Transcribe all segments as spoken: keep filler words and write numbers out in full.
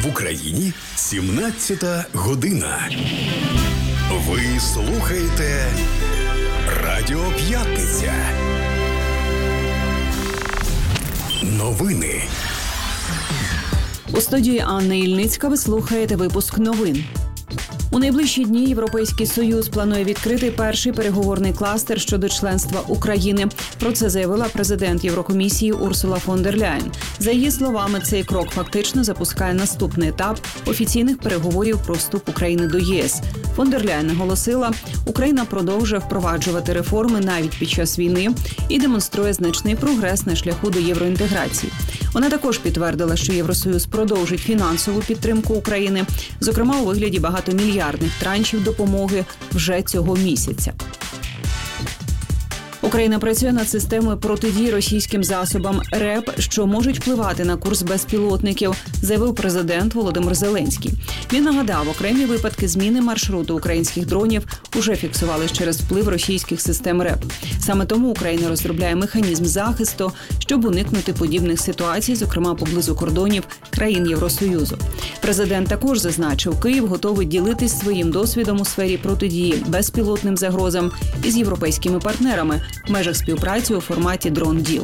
В Україні сімнадцята година. Ви слухаєте Радіо П'ятниця. Новини. У студії Анна Ільницька ви слухаєте випуск новин. У найближчі дні Європейський Союз планує відкрити перший переговорний кластер щодо членства України. Про це заявила президент Єврокомісії Урсула фон дер Ляєн. За її словами, цей крок фактично запускає наступний етап офіційних переговорів про вступ України до ЄС. Фон дер Ляєн наголосила, Україна продовжує впроваджувати реформи навіть під час війни і демонструє значний прогрес на шляху до євроінтеграції. Вона також підтвердила, що Євросоюз продовжить фінансову підтримку України, зокрема у вигляді багатомільярдних траншів допомоги вже цього місяця. Україна працює над системою протидії російським засобам РЕП, що можуть впливати на курс безпілотників, заявив президент Володимир Зеленський. Він нагадав, окремі випадки зміни маршруту українських дронів уже фіксувались через вплив російських систем РЕП. Саме тому Україна розробляє механізм захисту, щоб уникнути подібних ситуацій, зокрема поблизу кордонів країн Євросоюзу. Президент також зазначив, Київ готовий ділитись своїм досвідом у сфері протидії безпілотним загрозам із європейськими партнерами в межах співпраці у форматі «Дрон-діл».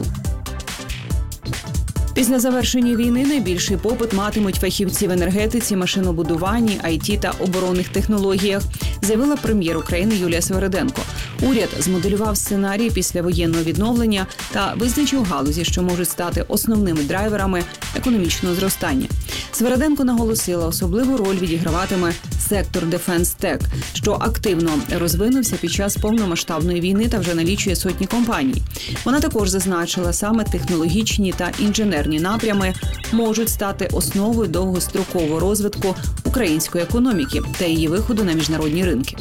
Після завершення війни найбільший попит матимуть фахівці в енергетиці, машинобудуванні, ай ті та оборонних технологіях, заявила прем'єр України Юлія Свериденко. Уряд змоделював сценарії післявоєнного відновлення та визначив галузі, що можуть стати основними драйверами економічного зростання. Свериденко наголосила, особливу роль відіграватиме сектор Defense Tech, що активно розвинувся під час повномасштабної війни та вже налічує сотні компаній. Вона також зазначила, саме технологічні та інженерні напрями можуть стати основою довгострокового розвитку української економіки та її виходу на міжнародні ринки.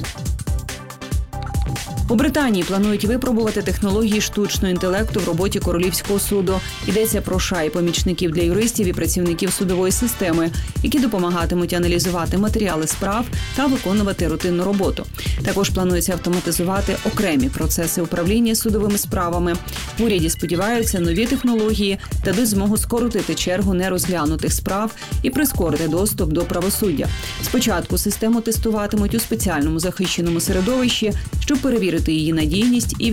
У Британії планують випробувати технології штучного інтелекту в роботі королівського суду. Йдеться про шай помічників для юристів і працівників судової системи, які допомагатимуть аналізувати матеріали справ та виконувати рутинну роботу. Також планується автоматизувати окремі процеси управління судовими справами. В уряді сподіваються, нові технології дадуть змогу скоротити чергу нерозглянутих справ і прискорити доступ до правосуддя. Спочатку систему тестуватимуть у спеціальному захищеному середовищі, щоб перевірити її надійність і